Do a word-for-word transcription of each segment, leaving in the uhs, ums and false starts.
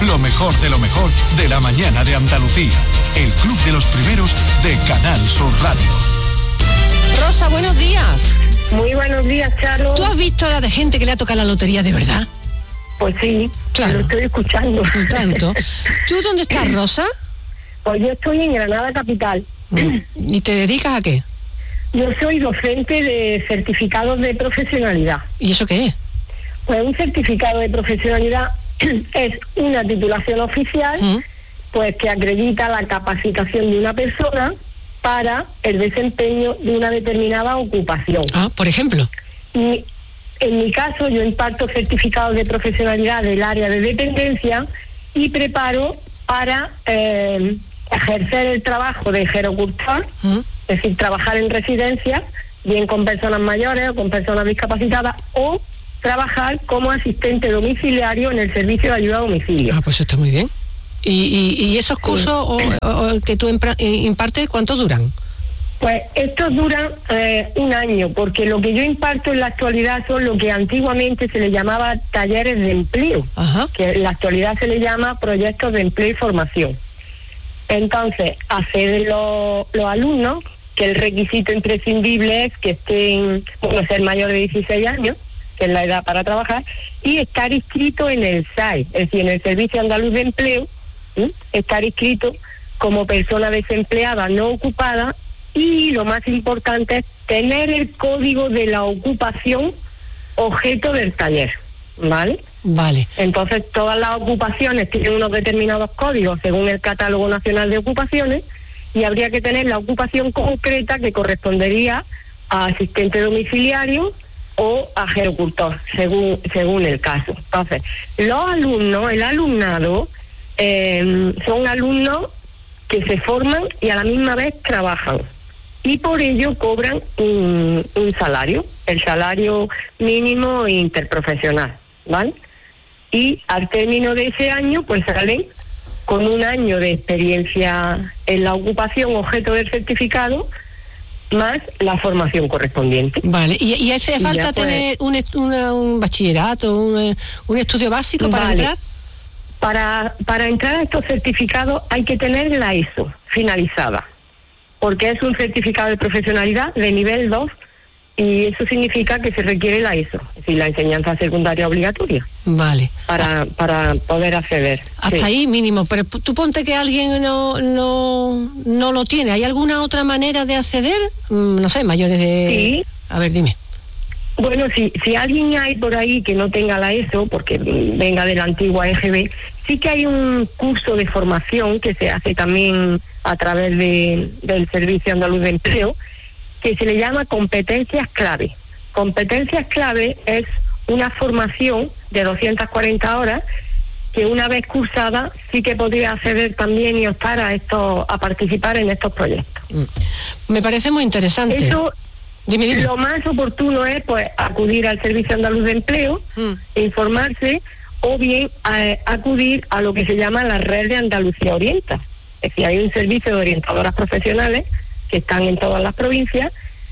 Lo mejor de lo mejor de la mañana de Andalucía. El Club de los Primeros de Canal Sur Radio. Rosa, buenos días. Muy buenos días, Charo. ¿Tú has visto a la de gente que le ha tocado la lotería de verdad? Pues sí, claro. Lo estoy escuchando. Tanto. ¿Tú dónde estás, Rosa? Pues yo estoy en Granada Capital. ¿Y te dedicas a qué? Yo soy docente de certificados de profesionalidad. ¿Y eso qué es? Pues un certificado de profesionalidad es una titulación oficial, ¿Mm? pues que acredita la capacitación de una persona para el desempeño de una determinada ocupación. Ah, por ejemplo. Y en mi caso, yo imparto certificados de profesionalidad del área de dependencia y preparo para eh, ejercer el trabajo de gerocultor, ¿Mm? es decir, trabajar en residencias, bien con personas mayores o con personas discapacitadas, o trabajar como asistente domiciliario en el servicio de ayuda a domicilio. Ah, pues está muy bien. ¿Y, y, y esos cursos sí. o, o, que tú impartes, cuánto duran? Pues estos duran eh, un año, porque lo que yo imparto en la actualidad son lo que antiguamente se le llamaba talleres de empleo, Ajá. que en la actualidad se le llama proyectos de empleo y formación. Entonces, acceden los, los alumnos, que el requisito imprescindible es que estén, bueno, ser mayor de dieciséis años, que es la edad para trabajar, y estar inscrito en el S A E, es decir, en el Servicio Andaluz de Empleo, ¿sí? estar inscrito como persona desempleada no ocupada, y lo más importante es tener el código de la ocupación objeto del taller, ¿vale? Vale. Entonces, todas las ocupaciones tienen unos determinados códigos según el Catálogo Nacional de Ocupaciones, y habría que tener la ocupación concreta que correspondería a asistente domiciliario o a gerocultor, según según el caso. Entonces, los alumnos, el alumnado, eh, son alumnos que se forman y a la misma vez trabajan, y por ello cobran un, un salario, el salario mínimo interprofesional, ¿vale? Y al término de ese año, pues salen con un año de experiencia en la ocupación objeto del certificado, más la formación correspondiente. Vale, ¿y, y hace falta y tener un, una, un bachillerato, un, un estudio básico para vale. entrar? Para, para entrar a estos certificados hay que tener la ESO finalizada, porque es un certificado de profesionalidad de nivel dos, y eso significa que se requiere la ESO, es decir, la enseñanza secundaria obligatoria. Vale. Para, ah. para poder acceder. Hasta sí. ahí mínimo, pero tú ponte que alguien no, no, no lo tiene. ¿Hay alguna otra manera de acceder? No sé, mayores de... Sí. A ver, dime. Bueno, si, si alguien hay por ahí que no tenga la ESO, porque venga de la antigua E G B, sí que hay un curso de formación que se hace también a través de, del Servicio Andaluz de Empleo, que se le llama competencias clave. Competencias clave es una formación de doscientas cuarenta horas que una vez cursada sí que podría acceder también y optar a esto, a participar en estos proyectos. Me parece muy interesante. Eso, dime, dime. Lo más oportuno es pues acudir al Servicio Andaluz de Empleo, mm. e informarse, o bien a, acudir a lo que se llama la red de Andalucía Orienta. Es decir, hay un servicio de orientadoras profesionales que están en todas las provincias,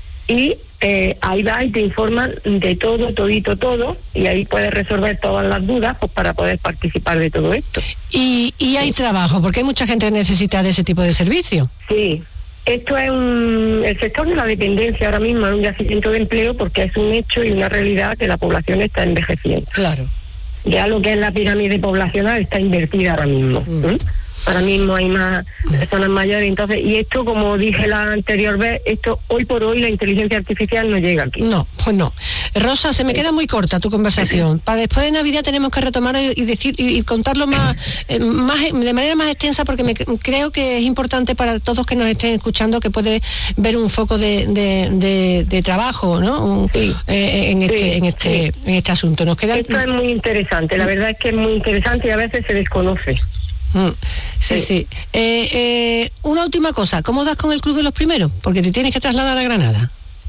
y eh, ahí va y te informan de todo, todito, todo, y ahí puedes resolver todas las dudas pues para poder participar de todo esto. Y, y hay sí. trabajo, porque hay mucha gente que necesita de ese tipo de servicio. Sí, esto es un, el sector de la dependencia ahora mismo es un yacimiento de empleo, porque es un hecho y una realidad que la población está envejeciendo. Claro. Ya lo que es la pirámide poblacional está invertida ahora mismo. Mm. ¿eh? Ahora mismo hay más personas mayores, entonces, y esto, como dije la anterior vez, esto hoy por hoy la inteligencia artificial no llega aquí. No, pues no. Rosa, se me queda muy corta tu conversación. Para después de Navidad tenemos que retomar y, y decir y, y contarlo más, eh, más de manera más extensa, porque me, creo que es importante para todos que nos estén escuchando, que puede ver un foco de, de, de, de trabajo, ¿no? Un, sí. eh, en este, sí, en este, sí. en este asunto. Nos queda... Esto es muy interesante. La verdad es que es muy interesante y a veces se desconoce. Mm, sí, sí. sí. Eh, eh, una última cosa, ¿cómo das con el Club de los Primeros? Porque te tienes que trasladar a Granada.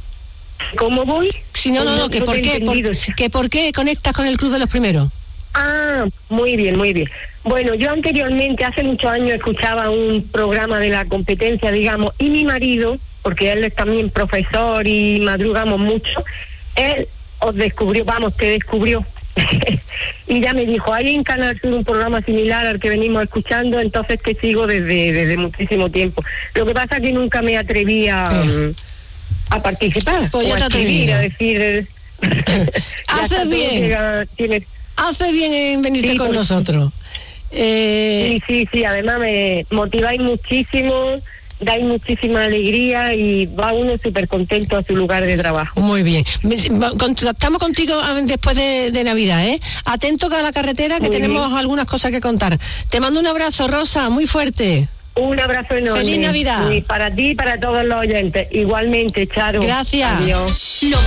¿Cómo voy? Si no, no, no, que por qué, por, que por qué conectas con el Club de los Primeros. Ah, muy bien, muy bien. Bueno, yo anteriormente, hace muchos años, escuchaba un programa de la competencia, digamos, y mi marido, porque él es también profesor y madrugamos mucho, él os descubrió, vamos, te descubrió y ya me dijo, hay en Canal Sur un programa similar al que venimos escuchando, entonces te sigo desde, desde muchísimo tiempo. Lo que pasa es que nunca me atreví a, eh. a participar, pues o a escribir, a decir... Haces bien, llega, tiene... haces bien en venirte sí, con pues, nosotros. Eh... Sí, sí, sí, además me motiváis muchísimo, dais muchísima alegría y va uno súper contento a su lugar de trabajo. Muy bien. Contactamos contigo después de, de Navidad, ¿eh? Atento a la carretera que muy tenemos bien. Algunas cosas que contar. Te mando un abrazo, Rosa, muy fuerte. Un abrazo enorme. Feliz Navidad. Y para ti y para todos los oyentes. Igualmente, Charo. Gracias. Adiós.